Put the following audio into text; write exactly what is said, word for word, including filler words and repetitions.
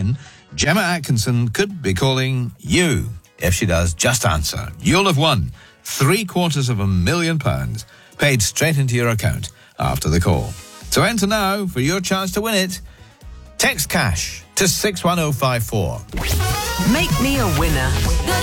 win, Gemma Atkinson could be calling you. If she does, just answer. You'll have won three quarters of a million pounds paid straight into your account after the call. So enter now for your chance to win it. Text cash to six one oh five four. Make me a winner.